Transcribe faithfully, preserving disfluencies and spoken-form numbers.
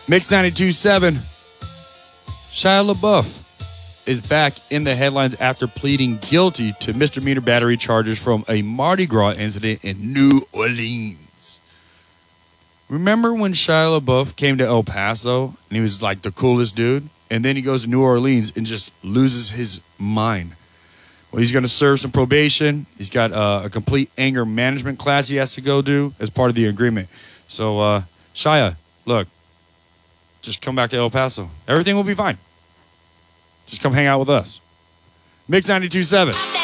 Mix ninety-two point seven. Shia LaBeouf is back in the headlines after pleading guilty to misdemeanor battery charges from a Mardi Gras incident in New Orleans. Remember when Shia LaBeouf came to El Paso and he was like the coolest dude? And then he goes to New Orleans and just loses his mind. Well, he's going to serve some probation. He's got uh, a complete anger management class he has to go do as part of the agreement. So, uh, Shia, look, just come back to El Paso. Everything will be fine. Just come hang out with us. Mix ninety-two point seven.